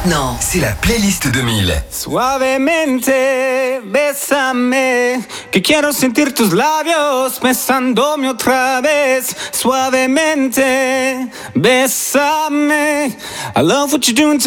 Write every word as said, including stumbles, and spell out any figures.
Maintenant, c'est la playlist deux mille. Suavemente, bésame, que quiero sentir tus labios besándome otra vez. Suavemente, bésame, I love what you're doing to